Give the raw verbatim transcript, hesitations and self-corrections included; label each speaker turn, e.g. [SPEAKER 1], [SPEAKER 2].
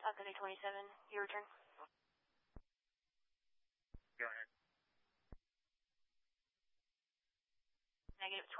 [SPEAKER 1] Tonka Day twenty-seven, your return.
[SPEAKER 2] Go ahead.
[SPEAKER 1] Negative